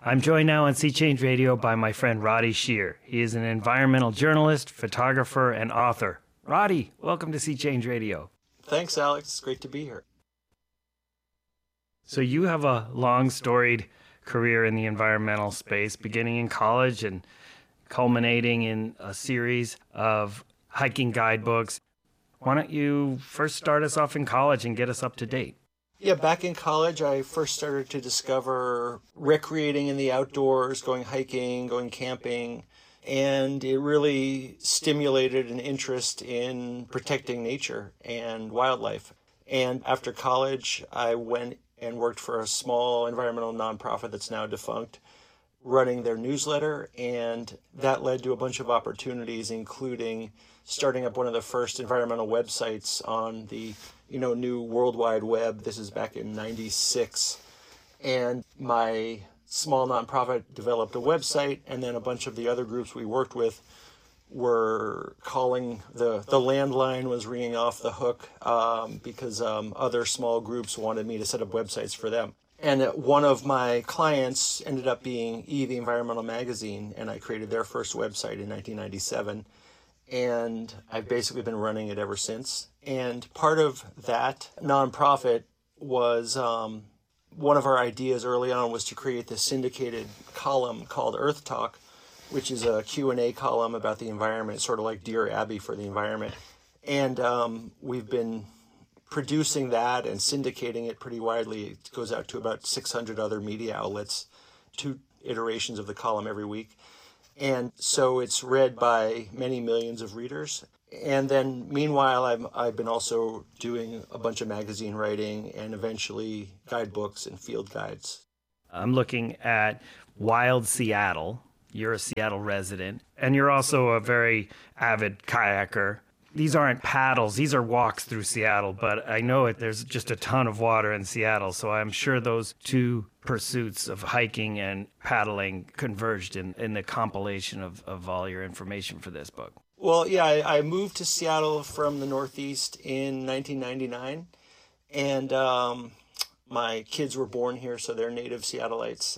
I'm joined now on Sea Change Radio by my friend Roddy Shear. He is an environmental journalist, photographer, and author. Roddy, welcome to Sea Change Radio. Thanks, Alex. It's great to be here. So you have a long, storied career in the environmental space, beginning in college and culminating in a series of hiking guidebooks. Why don't you first start us off in college and get us up to date? Yeah, back in college, I first started to discover recreating in the outdoors, going hiking, going camping, and it really stimulated an interest in protecting nature and wildlife. And after college, I went and worked for a small environmental nonprofit that's now defunct, running their newsletter, and that led to a bunch of opportunities, including starting up one of the first environmental websites on the new World Wide Web. This is back in '96. And my small nonprofit developed a website, and then a bunch of the other groups we worked with were calling, the landline was ringing off the hook because other small groups wanted me to set up websites for them. And one of my clients ended up being the Environmental Magazine, and I created their first website in 1997. And I've basically been running it ever since. And part of that nonprofit was one of our ideas early on was to create this syndicated column called Earth Talk, which is a Q&A column about the environment, sort of like Dear Abby for the environment. And we've been producing that and syndicating it pretty widely. It goes out to about 600 other media outlets, 2 iterations of the column every week. And so it's read by many millions of readers. And then meanwhile, I've been also doing a bunch of magazine writing and eventually guidebooks and field guides. I'm looking at Wild Seattle. You're a Seattle resident, and you're also a very avid kayaker. These aren't paddles, these are walks through Seattle, but I know there's just a ton of water in Seattle, so I'm sure those two pursuits of hiking and paddling converged in the compilation of all your information for this book. Well, yeah, I moved to Seattle from the Northeast in 1999, and my kids were born here, so they're native Seattleites.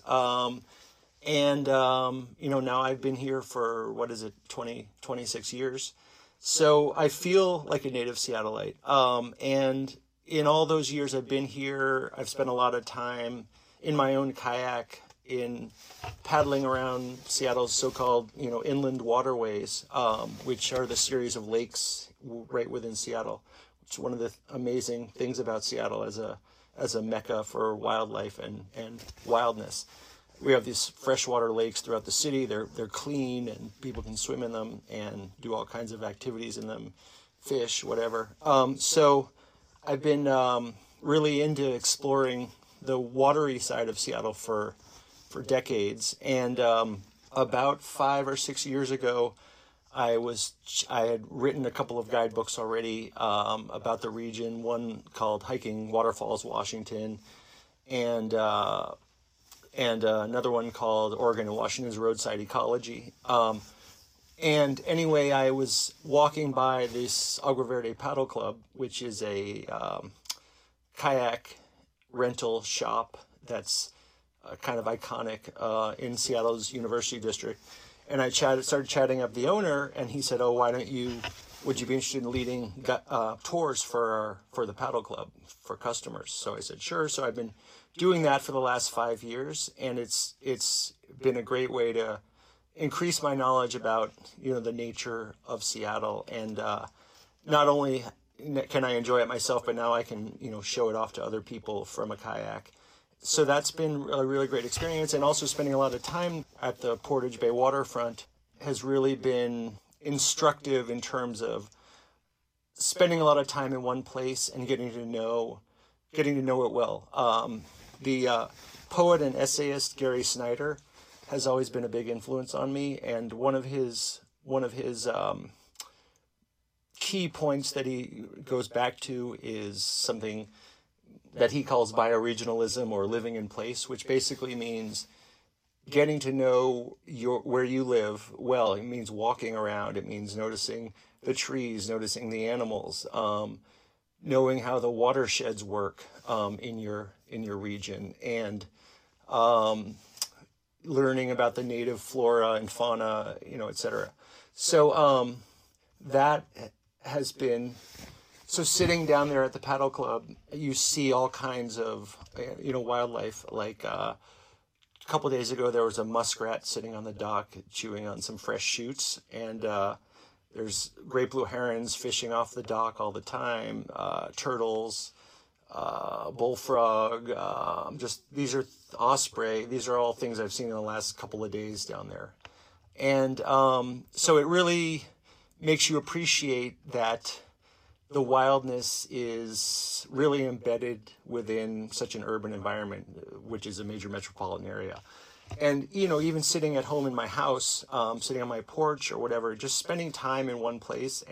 Now I've been here for, 26 years. So I feel like a native Seattleite. And in all those years I've been here, I've spent a lot of time in my own kayak in paddling around Seattle's so-called, inland waterways, which are the series of lakes right within Seattle, which is one of the amazing things about Seattle as a mecca for wildlife and wildness. We have these freshwater lakes throughout the city. They're clean and people can swim in them and do all kinds of activities in them, fish, whatever. So I've been really into exploring the watery side of Seattle for decades. And about 5 or 6 years ago, I had written a couple of guidebooks already about the region. One called Hiking Waterfalls, Washington, and another one called Oregon and Washington's Roadside Ecology. And anyway, I was walking by this Agua Verde Paddle Club, which is a kayak rental shop that's kind of iconic in Seattle's University District. And I started chatting up the owner, and he said, would you be interested in leading tours for the paddle club for customers? So I said, sure. So I've been doing that for the last 5 years, and it's been a great way to increase my knowledge about the nature of Seattle, and not only can I enjoy it myself, but now I can show it off to other people from a kayak. So that's been a really great experience, and also spending a lot of time at the Portage Bay waterfront has really been instructive in terms of spending a lot of time in one place and getting to know it well. The poet and essayist Gary Snyder has always been a big influence on me, and one of his key points that he goes back to is something that he calls bioregionalism, or living in place, which basically means getting to know where you live well. It means walking around. It means noticing the trees, noticing the animals, knowing how the watersheds work in your region, and learning about the native flora and fauna, et cetera. So that has been, so sitting down there at the paddle club, you see all kinds of, wildlife. Like a couple of days ago, there was a muskrat sitting on the dock chewing on some fresh shoots, and there's great blue herons fishing off the dock all the time, turtles, bullfrog, these are osprey. These are all things I've seen in the last couple of days down there. And so it really makes you appreciate that the wildness is really embedded within such an urban environment, which is a major metropolitan area. And, even sitting at home in my house, sitting on my porch or whatever, just spending time in one place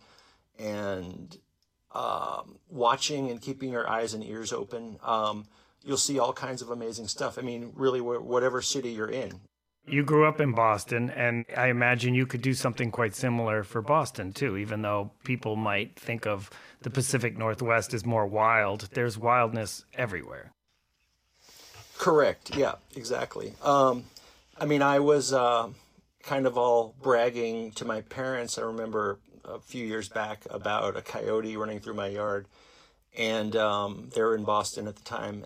and watching and keeping your eyes and ears open, you'll see all kinds of amazing stuff. I mean, really, whatever city you're in. You grew up in Boston, and I imagine you could do something quite similar for Boston, too, even though people might think of the Pacific Northwest as more wild. There's wildness everywhere. Correct. Yeah, exactly. I was kind of all bragging to my parents. I remember a few years back about a coyote running through my yard, and they were in Boston at the time.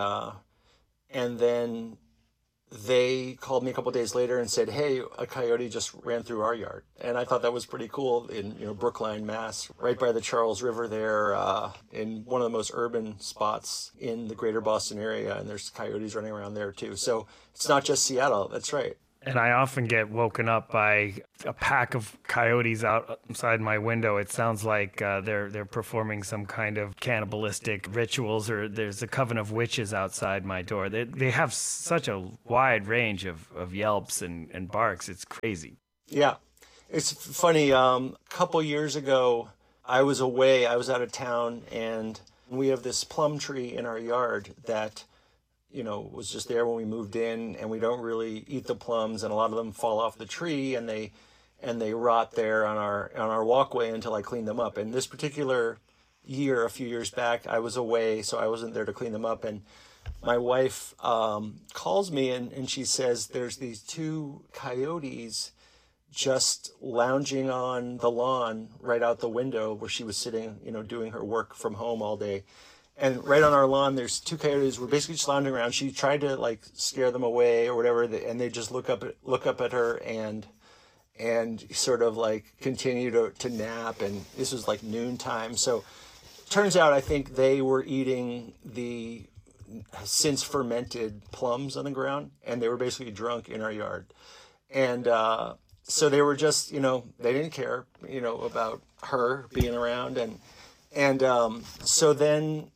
And then they called me a couple of days later and said, "Hey, a coyote just ran through our yard." And I thought that was pretty cool in, Brookline, Mass, right by the Charles River there, in one of the most urban spots in the greater Boston area. And there's coyotes running around there too. So it's not just Seattle. That's right. And I often get woken up by a pack of coyotes outside my window. It sounds like they're performing some kind of cannibalistic rituals, or there's a coven of witches outside my door. They have such a wide range of yelps and barks. It's crazy. Yeah. It's funny. A couple years ago, I was away. I was out of town, and we have this plum tree in our yard that was just there when we moved in, and we don't really eat the plums, and a lot of them fall off the tree and they rot there on our walkway until I clean them up. And this particular year, a few years back, I was away, so I wasn't there to clean them up. And my wife calls me and she says there's these two coyotes just lounging on the lawn right out the window where she was sitting, doing her work from home all day. And right on our lawn, there's two coyotes. We're basically just lounging around. She tried to scare them away or whatever, and they just look up at her and sort of continue to nap. And this was noontime. So turns out I think they were eating the since fermented plums on the ground, and they were basically drunk in our yard. And so they were just, they didn't care, about her being around, and so then.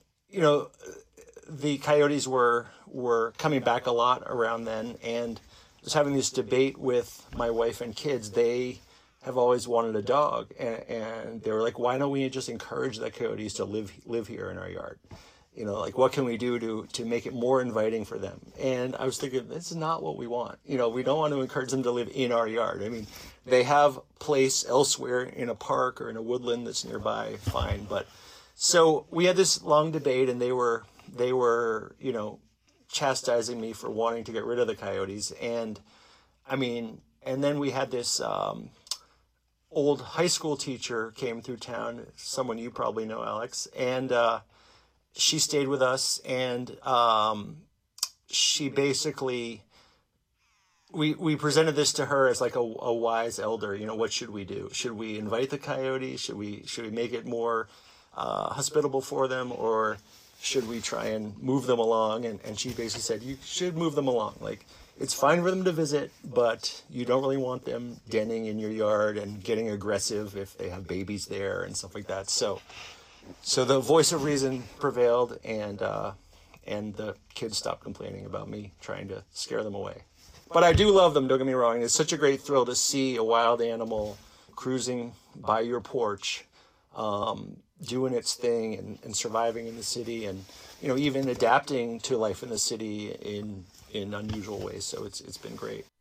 The coyotes were coming back a lot around then, and I was having this debate with my wife and kids. They have always wanted a dog, and they were like, "Why don't we just encourage the coyotes to live here in our yard? What can we do to make it more inviting for them?" And I was thinking, this is not what we want. We don't want to encourage them to live in our yard. I mean, they have place elsewhere in a park or in a woodland that's nearby, fine, but. So we had this long debate, and they were, chastising me for wanting to get rid of the coyotes. And then we had this old high school teacher came through town, someone you probably know, Alex, and she stayed with us, and she basically, we presented this to her as a wise elder. What should we do? Should we invite the coyotes? Should we make it more hospitable for them, or should we try and move them along? And she basically said, you should move them along. It's fine for them to visit, but you don't really want them denning in your yard and getting aggressive if they have babies there and stuff like that. So the voice of reason prevailed, and the kids stopped complaining about me trying to scare them away. But I do love them, don't get me wrong. It's such a great thrill to see a wild animal cruising by your porch, doing its thing and surviving in the city, and even adapting to life in the city in unusual ways. So it's been great.